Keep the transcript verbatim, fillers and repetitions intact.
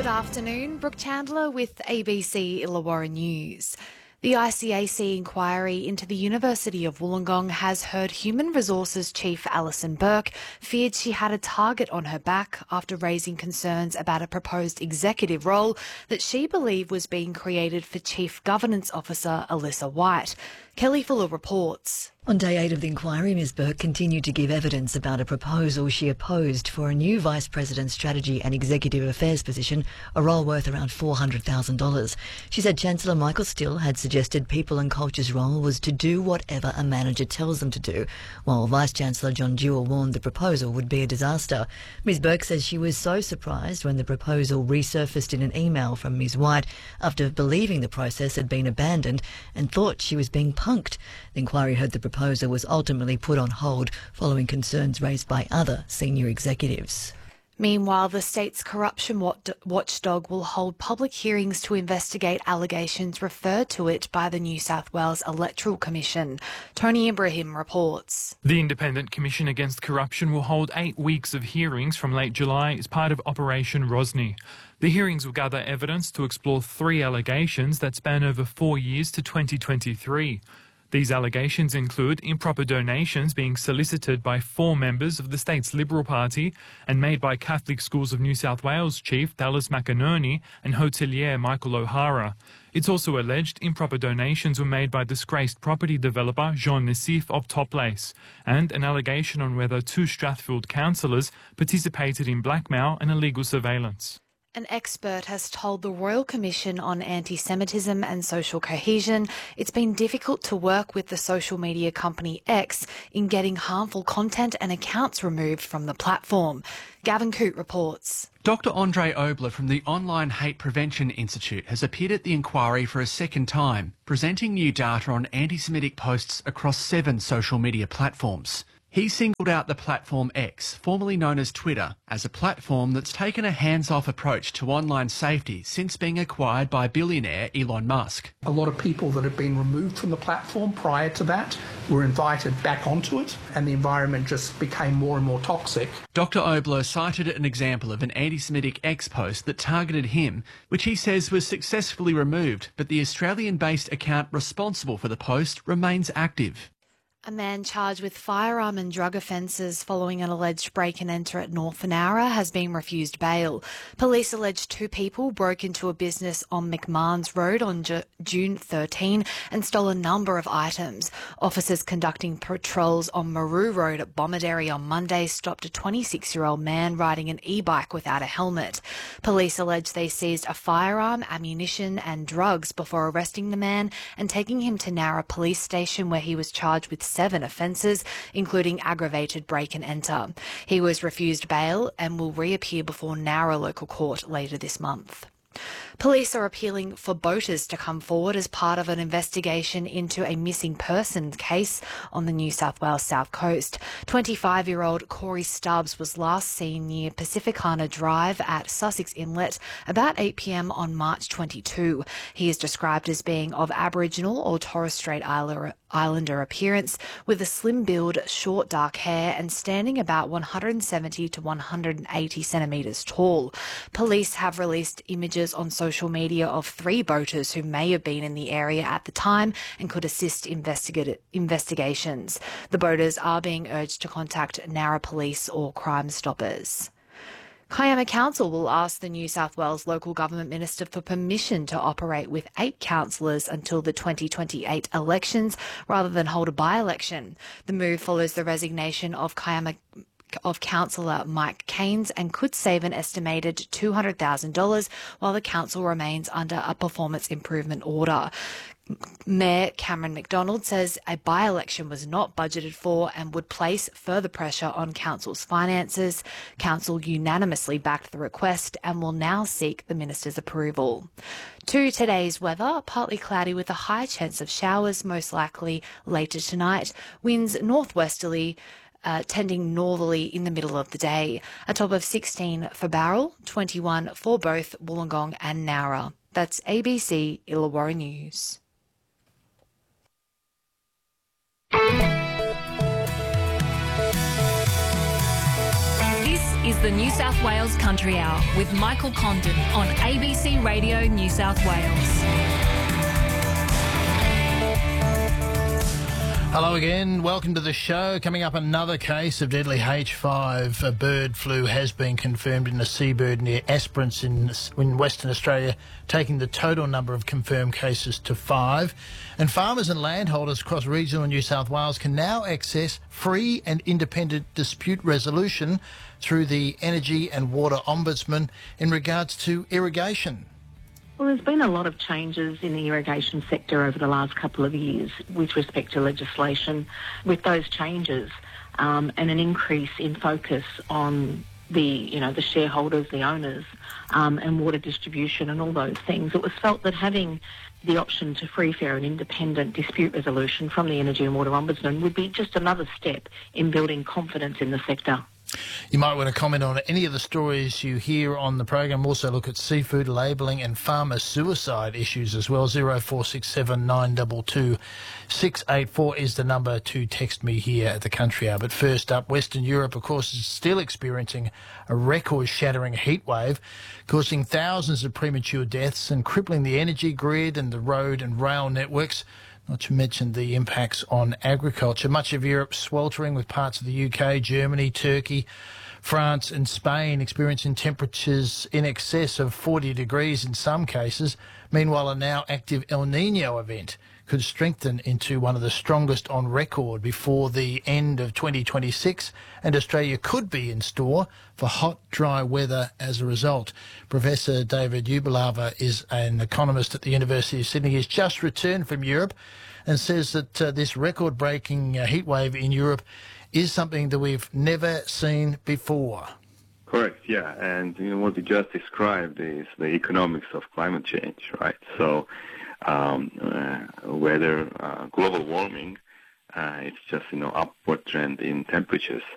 Good afternoon, Brooke Chandler with A B C Illawarra News. The I C A C inquiry into the University of Wollongong has heard Human Resources Chief Alison Burke feared she had a target on her back after raising concerns about a proposed executive role that she believed was being created for Chief Governance Officer Alyssa White. Kelly Fuller reports. On day eight of the inquiry, Ms Burke continued to give evidence about a proposal she opposed for a new Vice President Strategy and Executive Affairs position, a role worth around four hundred thousand dollars. She said Chancellor Michael Still had suggested People and Culture's role was to do whatever a manager tells them to do, while Vice-Chancellor John Dewar warned the proposal would be a disaster. Ms Burke says she was so surprised when the proposal resurfaced in an email from Ms White after believing the process had been abandoned and thought she was being punked. The inquiry heard the proposal was ultimately put on hold following concerns raised by other senior executives. Meanwhile, the state's corruption watchdog will hold public hearings to investigate allegations referred to it by the New South Wales Electoral Commission. Tony Ibrahim reports. The Independent Commission Against Corruption will hold eight weeks of hearings from late July as part of Operation Rosny. The hearings will gather evidence to explore three allegations that span over four years to twenty twenty-three. These allegations include improper donations being solicited by four members of the state's Liberal Party and made by Catholic Schools of New South Wales Chief Dallas McInerney and hotelier Michael O'Hara. It's also alleged improper donations were made by disgraced property developer Jean Nassif of Toplace, and an allegation on whether two Strathfield councillors participated in blackmail and illegal surveillance. An expert has told the Royal Commission on Anti-Semitism and Social Cohesion it's been difficult to work with the social media company X in getting harmful content and accounts removed from the platform. Gavin Coote reports. Doctor Andre Obler from the Online Hate Prevention Institute has appeared at the inquiry for a second time, presenting new data on anti-Semitic posts across seven social media platforms. He singled out the platform X, formerly known as Twitter, as a platform that's taken a hands-off approach to online safety since being acquired by billionaire Elon Musk. A lot of people that had been removed from the platform prior to that were invited back onto it, and the environment just became more and more toxic. Doctor Obler cited an example of an anti-Semitic X post that targeted him, which he says was successfully removed, but the Australian-based account responsible for the post remains active. A man charged with firearm and drug offences following an alleged break-and-enter at North Fanara has been refused bail. Police allege two people broke into a business on McMahon's Road on Ju- June thirteenth and stole a number of items. Officers conducting patrols on Maru Road at Bomaderry on Monday stopped a twenty-six-year-old man riding an e-bike without a helmet. Police allege they seized a firearm, ammunition and drugs before arresting the man and taking him to Nara Police Station, where he was charged with seven offences, including aggravated break and enter. He was refused bail and will reappear before Nara Local Court later this month. Police are appealing for boaters to come forward as part of an investigation into a missing persons case on the New South Wales South Coast. twenty-five-year-old Corey Stubbs was last seen near Pacificana Drive at Sussex Inlet about eight p m on March twenty-second. He is described as being of Aboriginal or Torres Strait Islander appearance, with a slim build, short dark hair and standing about one hundred seventy to one hundred eighty centimetres tall. Police have released images on social media of three boaters who may have been in the area at the time and could assist investiga- investigations. The boaters are being urged to contact Nara Police or Crime Stoppers. Kiama Council will ask the New South Wales Local Government Minister for permission to operate with eight councillors until the twenty twenty-eight elections rather than hold a by-election. The move follows the resignation of Kiama of Councillor Mike Keynes and could save an estimated two hundred thousand dollars while the council remains under a performance improvement order. Mayor Cameron McDonald says a by-election was not budgeted for and would place further pressure on council's finances. Council unanimously backed the request and will now seek the minister's approval. To today's weather, partly cloudy with a high chance of showers, most likely later tonight. Winds northwesterly, Uh, tending northerly in the middle of the day. A top of sixteen for Barrel, twenty-one for both Wollongong and Nowra. That's A B C Illawarra News. This is is the New South Wales Country Hour with Michael Condon on A B C Radio New South Wales. Hello again, welcome to the show. Coming up, another case of deadly H five bird flu has been confirmed in a seabird near Esperance in, in Western Australia, taking the total number of confirmed cases to five. And farmers and landholders across regional New South Wales can now access free and independent dispute resolution through the Energy and Water Ombudsman in regards to irrigation. Well, there's been a lot of changes in the irrigation sector over the last couple of years with respect to legislation. With those changes um, and an increase in focus on the, you know, the shareholders, the owners, um, and water distribution and all those things, it was felt that having the option to free, fair and independent dispute resolution from the Energy and Water Ombudsman would be just another step in building confidence in the sector. You might want to comment on any of the stories you hear on the program. Also look at seafood labelling and farmer suicide issues as well. zero four six seven nine two two six eight four is the number to text me here at the Country Hour. But first up, Western Europe, of course, is still experiencing a record-shattering heat wave, causing thousands of premature deaths and crippling the energy grid and the road and rail networks. Not to mention the impacts on agriculture. Much of Europe sweltering, with parts of the U K, Germany, Turkey, France and Spain experiencing temperatures in excess of forty degrees in some cases. Meanwhile, a now active El Nino event could strengthen into one of the strongest on record before the end of twenty twenty-six, and Australia could be in store for hot, dry weather as a result. Professor David Ubelava is an economist at the University of Sydney. He's just returned from Europe and says that uh, this record-breaking uh, heat wave in Europe is something that we've never seen before. Correct, yeah. And you know, what you just described is the economics of climate change, right? So um, uh, whether uh, global warming, uh, it's just, you know, upward trend in temperatures.